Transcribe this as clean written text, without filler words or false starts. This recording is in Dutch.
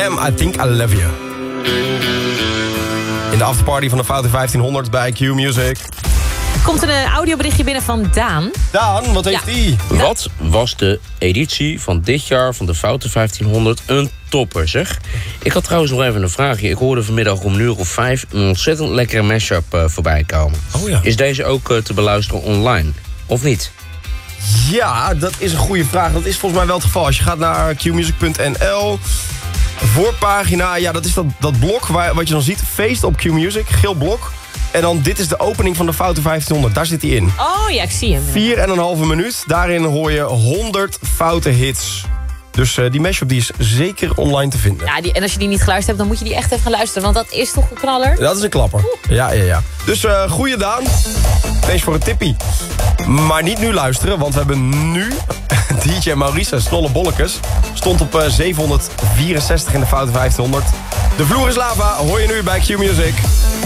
Damn, I Think I Love You. In de afterparty van de Foute 1500 bij Q Music. Komt een audioberichtje binnen van Daan. Daan, wat heeft die? Wat was de editie van dit jaar van de Foute 1500 een topper, zeg? Ik had trouwens nog even een vraagje. Ik hoorde vanmiddag om 5:00 een ontzettend lekkere mashup voorbij komen. Oh ja. Is deze ook te beluisteren online, of niet? Ja, dat is een goede vraag. Dat is volgens mij wel het geval. Als je gaat naar qmusic.nl... voorpagina, ja, dat is dat blok wat je dan ziet. Feest op Q Music, geel blok. En dan, dit is de opening van de Foute 1500. Daar zit hij in. Oh ja, ik zie hem. 4,5 minuut. Daarin hoor je 100 foute hits. Dus die mashup die is zeker online te vinden. Ja, en als je die niet geluisterd hebt, dan moet je die echt even gaan luisteren. Want dat is toch een knaller? Dat is een klapper. Ja. Dus goeie Daan. Thanks voor het tippie. Maar niet nu luisteren, want we hebben nu DJ Maurice Snolle Bollekes. Stond op 764 in de Foute 1500. De vloer is lava, hoor je nu bij Q Music.